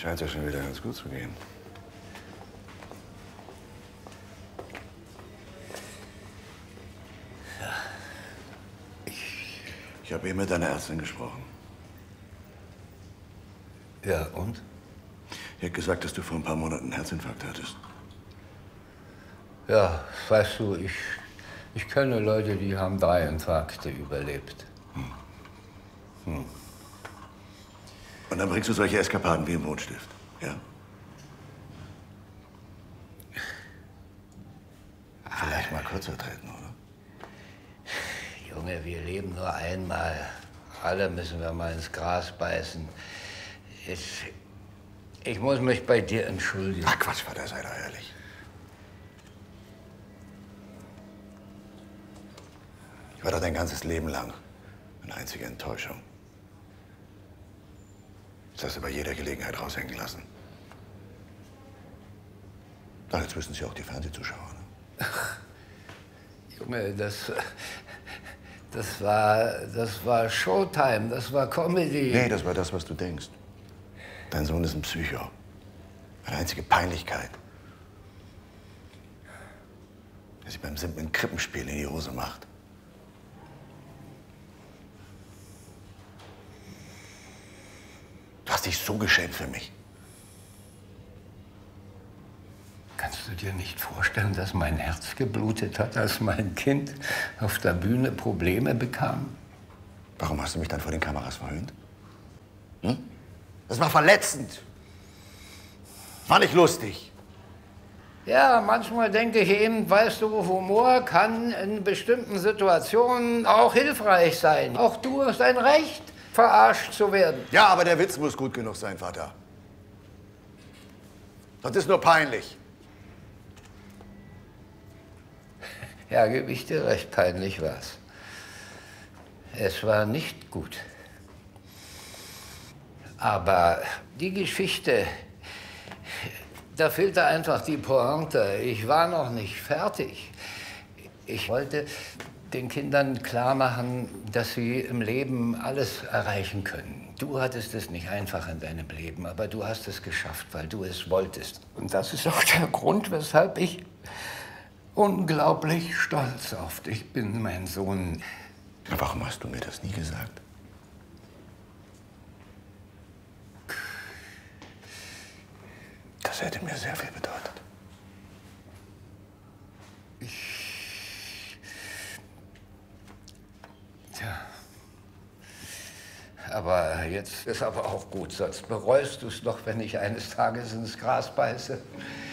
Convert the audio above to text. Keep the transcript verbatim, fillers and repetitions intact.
scheint ja schon wieder ganz gut zu gehen. Ja. Ich, ich habe eben mit deiner Ärztin gesprochen. Ja, und? Die hat gesagt, dass du vor ein paar Monaten einen Herzinfarkt hattest. Ja, weißt du, ich, ich kenne Leute, die haben drei Infarkte überlebt. Hm. Hm. Und dann bringst du solche Eskapaden wie im Mondstift, ja? Vielleicht mal kürzer treten, oder? Junge, wir leben nur einmal. Alle müssen wir mal ins Gras beißen. Ich, ich muss mich bei dir entschuldigen. Ach Quatsch, Vater, sei doch ehrlich. Ich war doch dein ganzes Leben lang eine einzige Enttäuschung. Das hast du bei jeder Gelegenheit raushängen lassen. Doch, jetzt wissen Sie auch die Fernsehzuschauer, ne? Ach, Junge, das, das war, das war Showtime, das war Comedy. Nee, das war das, was du denkst. Dein Sohn ist ein Psycho. Eine einzige Peinlichkeit. Der sich beim simplen Krippenspiel in die Hose macht. Du hast dich so geschämt für mich. Kannst du dir nicht vorstellen, dass mein Herz geblutet hat, als mein Kind auf der Bühne Probleme bekam? Warum hast du mich dann vor den Kameras verhöhnt? Hm? Das war verletzend. War nicht lustig. Ja, manchmal denke ich eben, weißt du, Humor kann in bestimmten Situationen auch hilfreich sein. Auch du hast ein Recht, verarscht zu werden. Ja, aber der Witz muss gut genug sein, Vater. Das ist nur peinlich. Ja, gebe ich dir recht, peinlich war's. Es war nicht gut. Aber die Geschichte, da fehlte einfach die Pointe. Ich war noch nicht fertig. Ich wollte den Kindern klar machen, dass sie im Leben alles erreichen können. Du hattest es nicht einfach in deinem Leben, aber du hast es geschafft, weil du es wolltest. Und das ist auch der Grund, weshalb ich unglaublich stolz auf dich bin, mein Sohn. Warum hast du mir das nie gesagt? Das hätte mir sehr viel bedeutet. Ich... Tja. Aber jetzt ist aber auch gut, sonst bereust du es doch, wenn ich eines Tages ins Gras beiße.